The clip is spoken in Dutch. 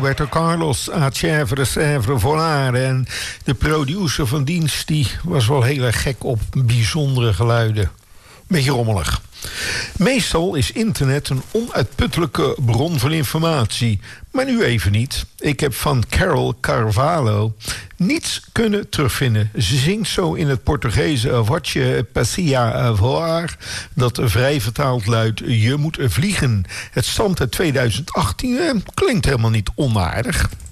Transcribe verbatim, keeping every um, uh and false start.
Roberto Carlos, A Chèvre, Sèvre, Volare. En de producer van dienst die was wel heel erg gek op bijzondere geluiden. Beetje rommelig. Meestal is internet een onuitputtelijke bron van informatie. Maar nu even niet. Ik heb van Carol Carvalho niets kunnen terugvinden. Ze zingt zo in het Portugees Wat je passia voar, dat vrij vertaald luidt je moet vliegen. Het stamt uit tweeduizend achttien en klinkt helemaal niet onaardig.